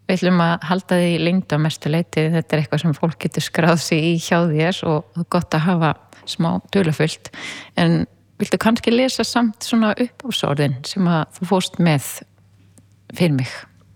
við ætlum að halda því lengd á mestu leyti. Þetta eitthvað sem fólk getur skráð sig í hjá þér og gott að hafa smá dularfullt. En viltu kannski lesa samt svona uppáhaldsorðin sem að þú fórst með fyrir mig?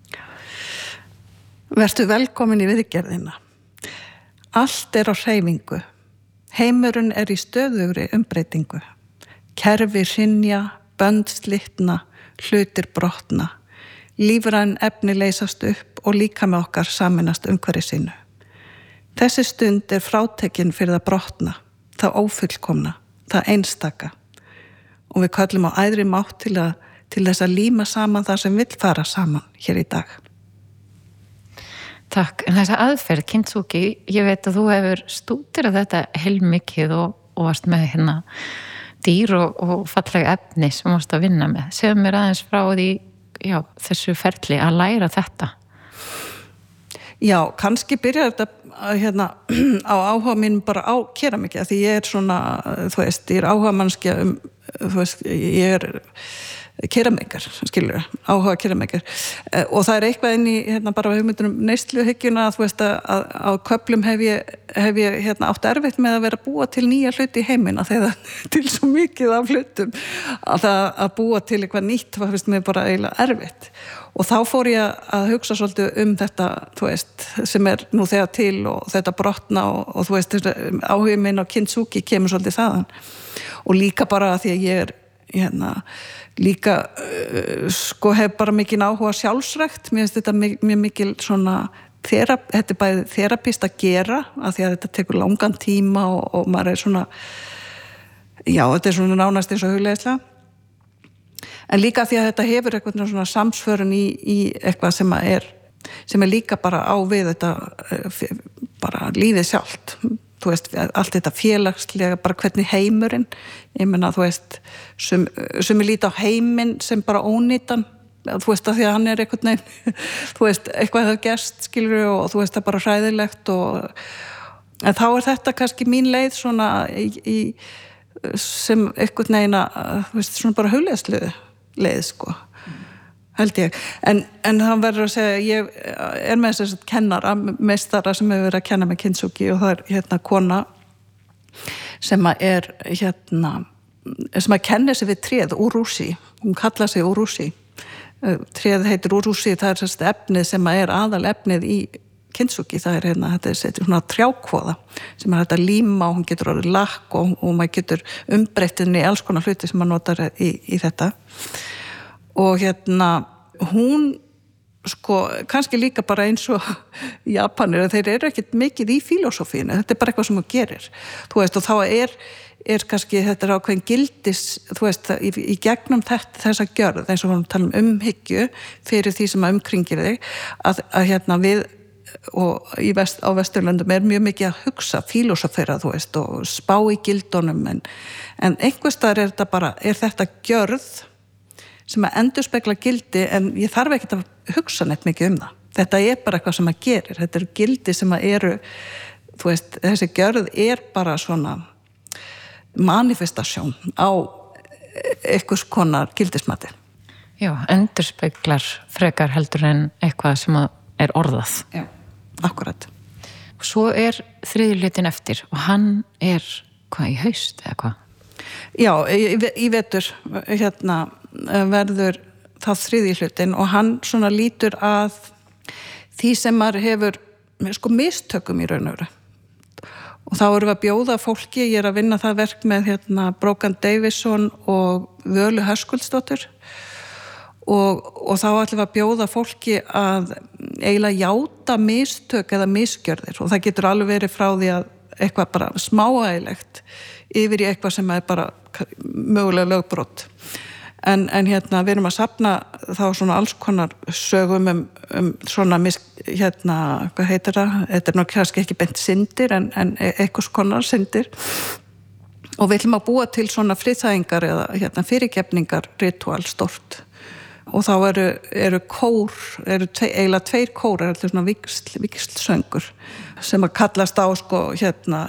Vertu velkomin í viðgerðina. Allt á hreyfingu. Heimurinn í stöðugri umbreytingu. Kerfi hrynja, bönd slitna, hlutir brotna. Lífræn efni leysast upp og líkami okkar sameinast umhverfi sínu. Þessi stund frátekin fyrir það brotna, það ófullkomna, það einstaka. Og við köllum á æðri mátt til þess að líma saman það sem vill fara saman hér í dag. Takk, en þessa aðferð, Kintsugi, ég veit að þú hefur stúderað þetta heilmikið og varst með dýr og fallega efni sem varst að vinna með. Segðu mér aðeins frá því, þessu ferli að læra þetta. Já, kannski byrjar þetta á áhuga minn bara á keramiki, því ég svona, ég áhuga mannskja ég keramikar, skilur, áhuga keramikar og það eitthvað inn í bara hugmyndunum neysluhyggjuna að á köflum hef ég átt erfitt með að vera að búa til nýja hluti í heiminn þegar til svo mikið af hlutum að búa til eitthvað nýtt var fyrst mér bara eiginlega erfitt og þá fór ég að hugsa svolítið þetta sem nú þegar til og þetta brotna og áhuga minn á Kintsugi kemur svolítið þaðan og líka bara því að ég líka hef bara mikinn áhuga sjálfsrækt, mér finnst þetta mjög mikil svona þetta bæði þerapist að gera af því að þetta tekur langan tíma og maður svona þetta svona nánast eins og hugleiðsla en líka því að þetta hefur eitthvað svona samsvörun í eitthvað sem er líka bara á við þetta bara lífið sjálft allt þetta félagslega, bara hvernig heimurinn, ég meina, sem líta á heiminn sem bara ónýtan, að því að hann eitthvað neginn, eitthvað hefur gerst, skilur, og það er bara hræðilegt en þá þetta kannski mín leið svona sem eitthvað neginn svona bara hugleiðslu leið, held ég, en það verður að segja ég með þess að kennara meistara sem hefur verið að kenna með Kintsugi og það kona sem sem að kenna sig við tréð, Urushi hún kallar sig Urushi tréð heitir Urushi, það þess efnið sem aðal efnið í Kintsugi, það þetta svona trjákvoða sem þetta líma og hún getur orðið lakk og maður getur umbreytt inn í alls konar hluti sem maður notar í þetta og hún kannski líka bara eins og Japanir, þeir ekkert mikið í filosófíinu, þetta bara eitthvað sem þú gerir og þá kannski þetta ákveðin gildis í gegnum þessa gjörð, eins og hún tala umhyggju fyrir því sem umkringir þig að við og á Vesturlöndum mjög mikið að hugsa filosófera og spá í gildunum en einhvers staðar þetta bara þetta gjörð sem að endurspegla gildi en ég þarf ekki að hugsa neitt mikið það. Þetta bara eitthvað sem að gerir. Þetta gildi sem að eru, þessi gjörð bara svona manifestasjón á einhvers konar gildismati. Já, endurspeglar frekar heldur en eitthvað sem að orðað. Já, akkurat. Og svo þriðji hlutin eftir og hann hvað, í haust eða hvað? Já, í vetur verður það þriðji hlutin og hann svona lítur að því sem maður hefur mistökum í raun og veru. Og þá erum við að bjóða fólki, ég að vinna það verk með Brókan Davison og Völu Höskuldsdóttur og þá ætlum við að bjóða fólki að eiginlega játa mistök eða misgjörðir og það getur alveg verið frá því að eitthvað bara smáægilegt yfir í eitthvað sem bara mögulega lögbrot en við erum að safna þá svona alls konar sögum svona hvað heitir það? Þetta nú kannski ekki beint syndir en eitthvað konar syndir og við ætlum að búa til svona friðþægingar eða fyrirgefningar ritual stort og þá eru eiginlega tveir kórar, svona víxlsöngur sem að kallast á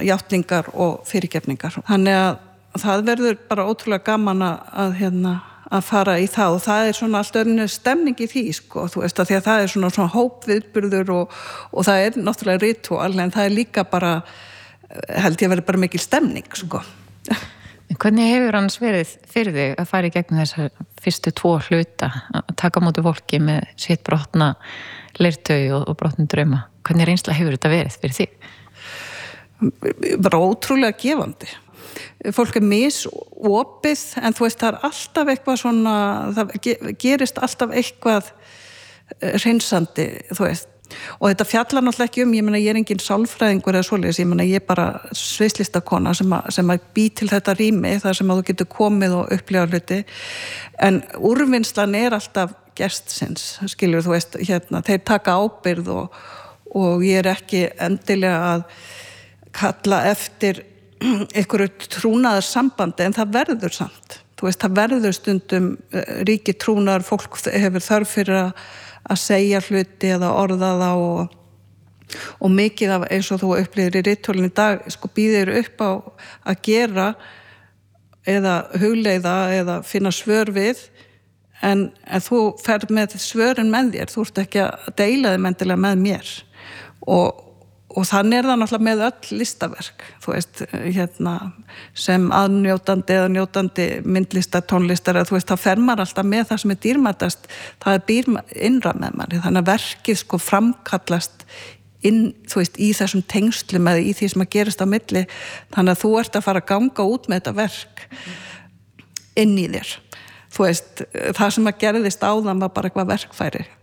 játningar og fyrirgefningar. Þannig að það verður bara ótrúlega gaman að að fara í það og það svona allt önnur stemning í því sko, þú veist að því að það svona hópviðburður og það náttúrulega ritúal en það líka bara held ég að vera bara mikil stemning sko. Hvernig hefur hans verið fyrir þig að fara í gegnum þessar fyrstu 2 hluta að taka á móti fólki með sitt brotna leirtau og brotna drauma? Hvernig reynsla hefur þetta verið fyrir þig? Bara ótrúlega gefandi. Fólk misopið en þú veist það alltaf eitthvað svona, það gerist alltaf eitthvað hreinsandi, þú veist. Og þetta fjallar náttúrulega ekki ég meina ég er engin sálfræðingur eða svoleiðis, ég meina ég er bara sviðslistakona sem að bý til þetta rými þar sem að þú getur komið og upplifa hluti en úrvinnslan alltaf gestsins, skilur þú veist þeir taka ábyrgð og ég er ekki endilega að kalla eftir einhverju trúnaðar sambandi en það verður samt, þú veist það verður stundum ríki trúnaðar, fólk hefur þörf fyrir að segja hluti eða orða þá og mikið af eins og þú upplifir í ritúlinu í dag sko býðir upp á að gera eða hugleiða eða finna svör við en þú ferð með svörin með þér, þú ert ekki að deila þeim endilega með mér og þannig það náttúrulega með öll listaverk þú veist, sem aðnjótandi eða njótandi myndlistar, tónlistar, þú veist, þá fer maður alltaf með það sem dýrmætast, það býr innra með manni, þannig að verkið sko framkallast inn, þú veist, í þessum tengslum eða í því sem að gerist á milli, þannig að þú ert að fara að ganga út með þetta verk inn í þér, þú veist, það sem að gerðist áðan var bara eitthvað verkfæri